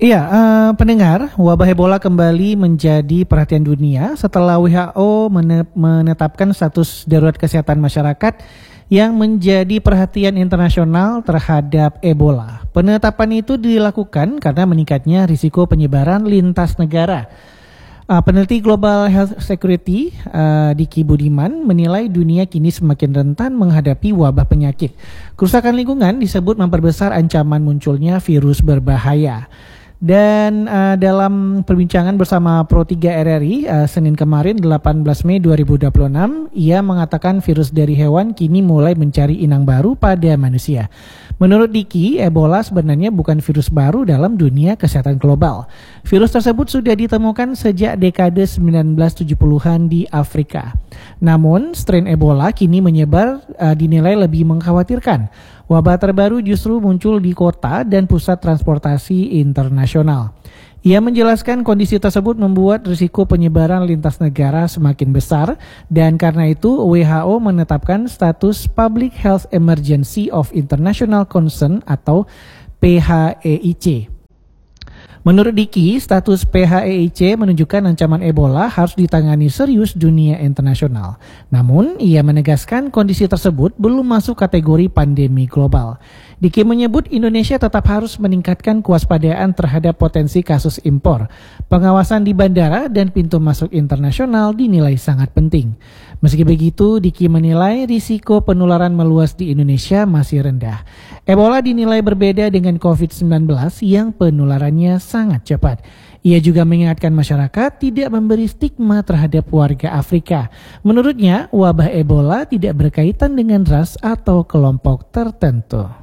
Iya, pendengar, wabah Ebola kembali menjadi perhatian dunia setelah WHO menetapkan status darurat kesehatan masyarakat yang menjadi perhatian internasional terhadap Ebola. Penetapan itu dilakukan karena meningkatnya risiko penyebaran lintas negara. Peneliti Global Health Security Diki Budiman menilai dunia kini semakin rentan menghadapi wabah penyakit. Kerusakan lingkungan disebut memperbesar ancaman munculnya virus berbahaya. Dan dalam perbincangan bersama Pro3 RRI Senin kemarin 18 Mei 2026, ia mengatakan virus dari hewan kini mulai mencari inang baru pada manusia. Menurut Diki, Ebola sebenarnya bukan virus baru dalam dunia kesehatan global. Virus tersebut sudah ditemukan sejak dekade 1970-an di Afrika. Namun, strain Ebola kini menyebar dinilai lebih mengkhawatirkan. Wabah terbaru justru muncul di kota dan pusat transportasi internasional. Ia menjelaskan kondisi tersebut membuat risiko penyebaran lintas negara semakin besar dan karena itu WHO menetapkan status Public Health Emergency of International Concern atau PHEIC. Menurut Diki, status PHEIC menunjukkan ancaman Ebola harus ditangani serius dunia internasional. Namun, ia menegaskan kondisi tersebut belum masuk kategori pandemi global. Diki menyebut Indonesia tetap harus meningkatkan kewaspadaan terhadap potensi kasus impor. Pengawasan di bandara dan pintu masuk internasional dinilai sangat penting. Meski begitu, Diki menilai risiko penularan meluas di Indonesia masih rendah. Ebola dinilai berbeda dengan COVID-19 yang penularannya sangat cepat. Ia juga mengingatkan masyarakat tidak memberi stigma terhadap warga Afrika. Menurutnya, wabah Ebola tidak berkaitan dengan ras atau kelompok tertentu.